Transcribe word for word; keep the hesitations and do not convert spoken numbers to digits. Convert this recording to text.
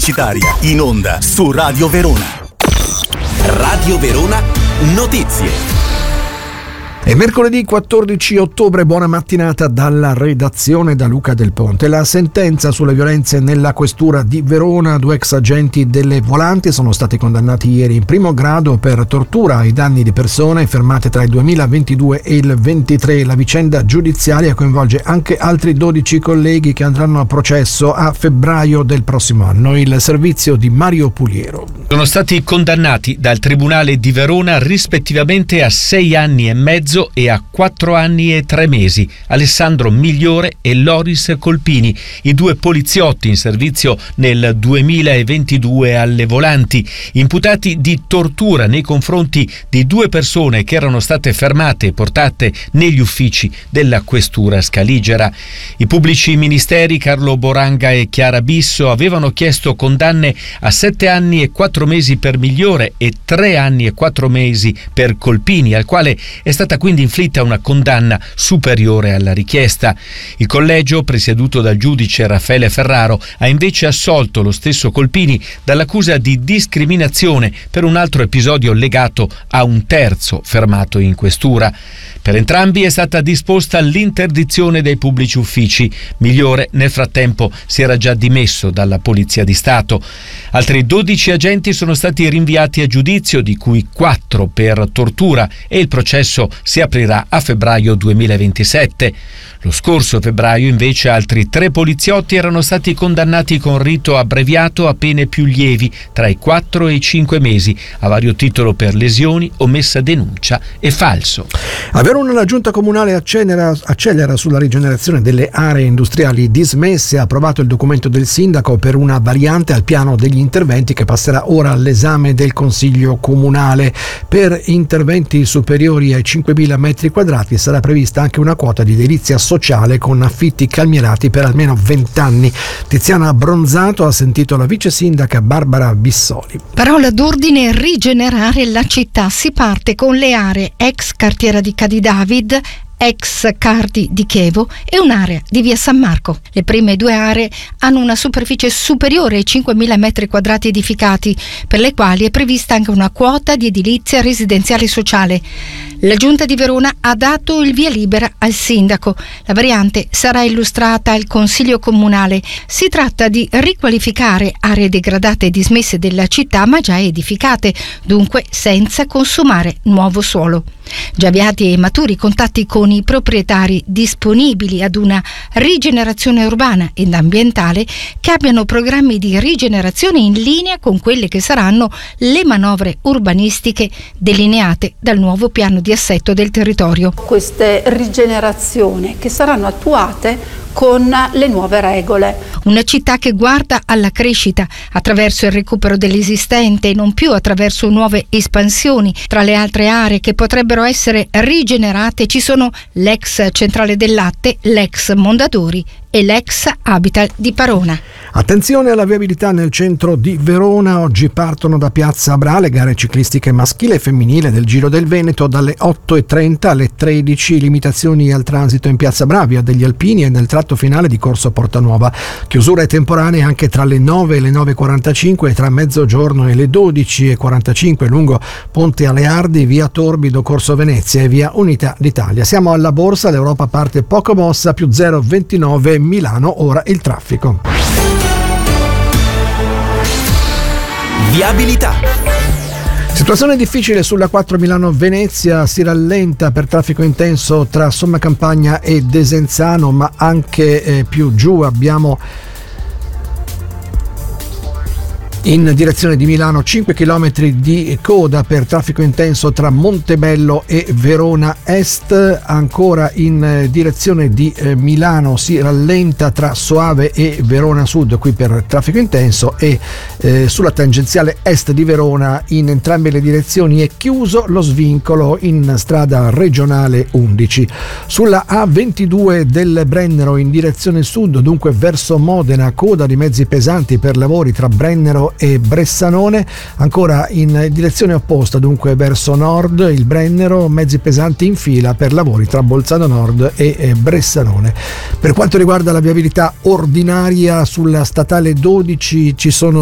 pubblicitaria in onda su Radio Verona. Radio Verona Notizie. È mercoledì quattordici ottobre, buona mattinata dalla redazione da Luca Del Ponte. La sentenza sulle violenze nella questura di Verona, due ex agenti delle Volanti sono stati condannati ieri in primo grado per tortura ai danni di persone fermate tra il duemilaventidue e il ventitré. La vicenda giudiziaria coinvolge anche altri dodici colleghi che andranno a processo a febbraio del prossimo anno. Il servizio di Mario Puliero. Sono stati condannati dal Tribunale di Verona rispettivamente a sei anni e mezzo e a quattro anni e tre mesi Alessandro Migliore e Loris Colpini, i due poliziotti in servizio nel duemilaventidue alle Volanti, imputati di tortura nei confronti di due persone che erano state fermate e portate negli uffici della questura scaligera. I pubblici ministeri Carlo Boranga e Chiara Bisso avevano chiesto condanne a sette anni e quattro mesi per Migliore e tre anni e quattro mesi per Colpini, al quale è stata quindi inflitta una condanna superiore alla richiesta. Il collegio, presieduto dal giudice Raffaele Ferraro, ha invece assolto lo stesso Colpini dall'accusa di discriminazione per un altro episodio legato a un terzo fermato in questura. Per entrambi è stata disposta l'interdizione dei pubblici uffici. Migliore nel frattempo si era già dimesso dalla Polizia di Stato. Altri dodici agenti sono stati rinviati a giudizio, di cui quattro per tortura, e il processo si aprirà a febbraio duemilaventisette. Lo scorso febbraio invece altri tre poliziotti erano stati condannati con rito abbreviato a pene più lievi, tra i quattro e i cinque mesi, a vario titolo per lesioni, omessa denuncia e falso. A Verona la giunta comunale accelera, accelera sulla rigenerazione delle aree industriali dismesse. Ha approvato il documento del sindaco per una variante al piano degli interventi che passerà ora all'esame del Consiglio Comunale. Per interventi superiori ai cinquemila metri quadrati sarà prevista anche una quota di edilizia sociale con affitti calmierati per almeno venti anni. Tiziana Bronzato ha sentito la vice sindaca Barbara Bissoli. Parola d'ordine: rigenerare la città. Si parte con le aree ex cartiera di Cadi David, ex Cardi di Chievo e un'area di via San Marco. Le prime due aree hanno una superficie superiore ai cinquemila metri quadrati edificati, per le quali è prevista anche una quota di edilizia residenziale sociale. La Giunta di Verona ha dato il via libera al sindaco. La variante sarà illustrata al Consiglio Comunale. Si tratta di riqualificare aree degradate e dismesse della città ma già edificate, dunque senza consumare nuovo suolo. Già avviati e maturi contatti con i proprietari disponibili ad una rigenerazione urbana ed ambientale che abbiano programmi di rigenerazione in linea con quelle che saranno le manovre urbanistiche delineate dal nuovo piano di assetto del territorio. Queste rigenerazioni che saranno attuate con le nuove regole. Una città che guarda alla crescita attraverso il recupero dell'esistente e non più attraverso nuove espansioni. Tra le altre aree che potrebbero essere rigenerate ci sono l'ex Centrale del Latte, l'ex Mondadori e l'ex Habitat di Parona. Attenzione alla viabilità nel centro di Verona. Oggi partono da Piazza Bra le gare ciclistiche maschile e femminile del Giro del Veneto dalle otto e trenta alle tredici. Limitazioni al transito in Piazza Bra, via degli Alpini e nel tratto finale di Corso Portanuova. Chiusure temporanee anche tra le nove e le nove e quarantacinque e tra mezzogiorno e le dodici e quarantacinque lungo Ponte Aleardi, via Torbido, Corso Venezia e via Unità d'Italia. Siamo alla borsa, l'Europa parte poco mossa, più zero virgola ventinove Milano, ora il traffico. Viabilità. Situazione difficile sulla quattro Milano-Venezia, si rallenta per traffico intenso tra Somma Campagna e Desenzano, ma anche eh, più giù abbiamo in direzione di Milano cinque chilometri di coda per traffico intenso tra Montebello e Verona Est. Ancora in direzione di Milano si rallenta tra Soave e Verona Sud, qui per traffico intenso, e eh, sulla tangenziale est di Verona in entrambe le direzioni è chiuso lo svincolo in strada regionale undici. Sulla A ventidue del Brennero in direzione sud, dunque verso Modena, coda di mezzi pesanti per lavori tra Brennero e Bressanone. Ancora in direzione opposta, dunque verso nord, il Brennero, mezzi pesanti in fila per lavori tra Bolzano Nord e Bressanone. Per quanto riguarda la viabilità ordinaria sulla statale dodici ci sono